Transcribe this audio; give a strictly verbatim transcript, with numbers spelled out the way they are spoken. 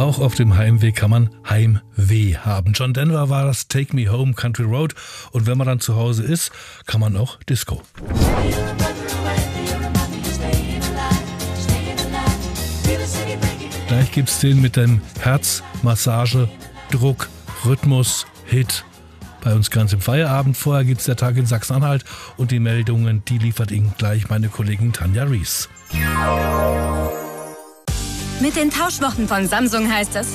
auch auf dem Heimweg kann man Heimweh haben. John Denver war das Take Me Home Country Road. Und wenn man dann zu Hause ist, kann man auch Disco. Gleich gibt's den mit dem Herz, Massage, Druck, Rhythmus, Hit. Bei uns ganz im Feierabend. Vorher gibt's der Tag in Sachsen-Anhalt und die Meldungen, die liefert Ihnen gleich meine Kollegin Tanja Ries. Mit den Tauschwochen von Samsung heißt es,